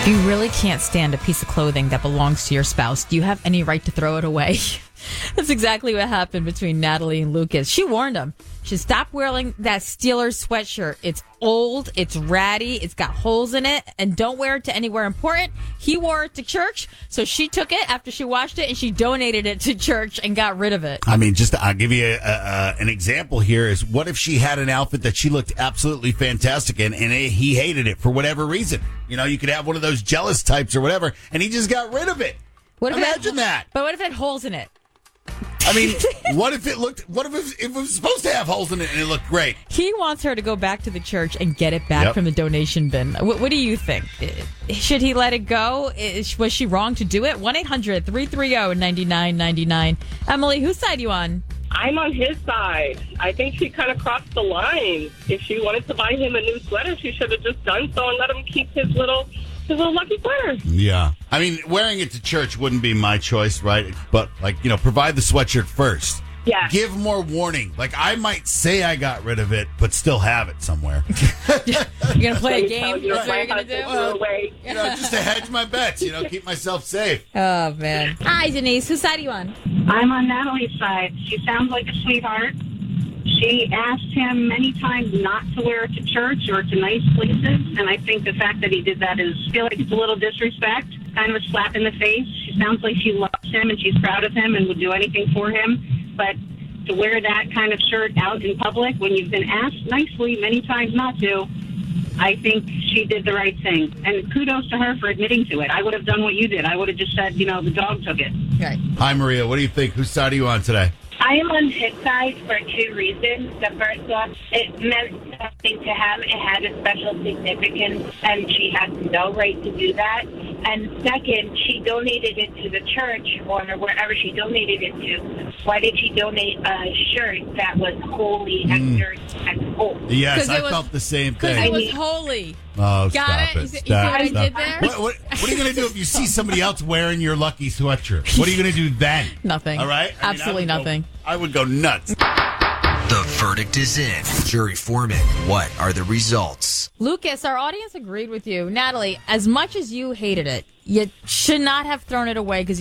If you really can't stand a piece of clothing that belongs to your spouse, do you have any right to throw it away? That's exactly what happened between Natalie and Lucas. She warned him. She said, stop wearing that Steelers sweatshirt. It's old, it's ratty, it's got holes in it, and don't wear it to anywhere important. He wore it to church, so she took it after she washed it, and she donated it to church and got rid of it. I mean, I'll give you an example here is what if she had an outfit that she looked absolutely fantastic in, and he hated it for whatever reason? You know, you could have one of those jealous types or whatever, and he just got rid of it. Imagine that. But what if it had holes in it? I mean, what if it was supposed to have holes in it and it looked great? He wants her to go back to the church and get it back from the donation bin. What do you think? Should he let it go? Was she wrong to do it? 1-800-330-9999. Emily, whose side are you on? I'm on his side. I think she kind of crossed the line. If she wanted to buy him a new sweater, she should have just done so and let him keep his little lucky sweater. Yeah. I mean, wearing it to church wouldn't be my choice, right? But, provide the sweatshirt first. Yeah. Give more warning. I might say I got rid of it, but still have it somewhere. You're going to play a game? That's what you're going to do? Just to hedge my bets, keep myself safe. Oh, man. Hi, Denise. Whose side are you on? I'm on Natalie's side. She sounds like a sweetheart. She asked him many times not to wear it to church or to nice places, and I think the fact that he did that I feel like it's a little disrespect, kind of a slap in the face. She sounds like she loves him and she's proud of him and would do anything for him, but to wear that kind of shirt out in public when you've been asked nicely many times not to, I think she did the right thing. And kudos to her for admitting to it. I would have done what you did. I would have just said, the dog took it. Right. Hi, Maria. What do you think? Whose side are you on today? I am on his side for two reasons. The first one, it meant something to him. It had a special significance, and she had no right to do that. And second, she donated it to the church or wherever she donated it to. Why did she donate a shirt that was holy and dirty and old? Yes, I felt the same thing. Because it was holy. Oh, Got stop it? it. You see what I did there? What are you going to do if you see somebody else wearing your lucky sweatshirt? What are you going to do then? Nothing. All right? Absolutely nothing. I would go nuts. The verdict is in. Jury foreman, what are the results? Lucas, our audience agreed with you. Natalie, as much as you hated it, you should not have thrown it away because